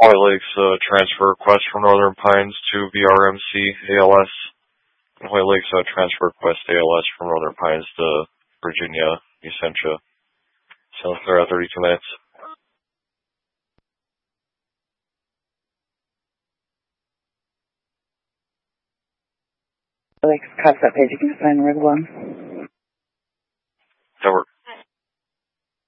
White Lakes transfer request from Northern Pines to VRMC ALS. White Lakes transfer request ALS from Northern Pines to Virginia, Essentia. Sounds clear at 32 minutes. White Lakes concept page, you can find red 1.